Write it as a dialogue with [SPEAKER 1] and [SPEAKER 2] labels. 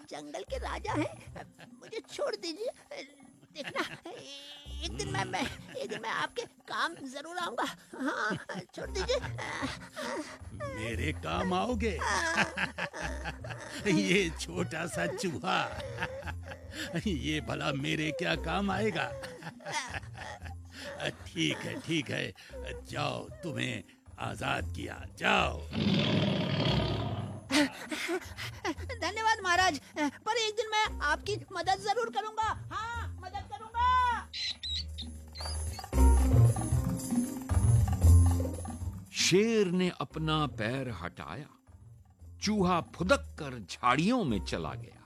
[SPEAKER 1] जंगल के राजा हैं, मुझे छोड़ दीजिए। देखना, एक दिन मैं आपके काम जरूर आऊंगा। हाँ, छोड़ दीजिए।
[SPEAKER 2] मेरे काम आओगे? ये छोटा सा चूहा ये भला मेरे क्या काम आएगा? ठीक है, जाओ, तुम्हें आजाद किया, जाओ।
[SPEAKER 1] धन्यवाद महाराज, पर एक दिन मैं आपकी मदद जरूर करूंगा। हाँ, मदद करूंगा।
[SPEAKER 3] शेर ने अपना पैर हटाया, चूहा फुदक कर झाड़ियों में चला गया।